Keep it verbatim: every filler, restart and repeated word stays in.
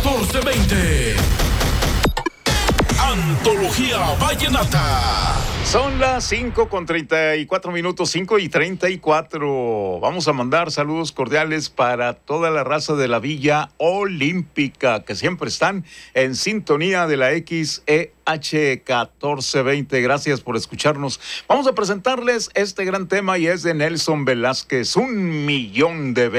catorce veinte. Antología Vallenata. Son las cinco con treinta y cuatro minutos, cinco y treinta y cuatro. Vamos a mandar saludos cordiales para toda la raza de la Villa Olímpica, que siempre están en sintonía de la X E H catorce veinte. Gracias por escucharnos. Vamos a presentarles este gran tema y es de Nelson Velázquez, Un Millón de Veces.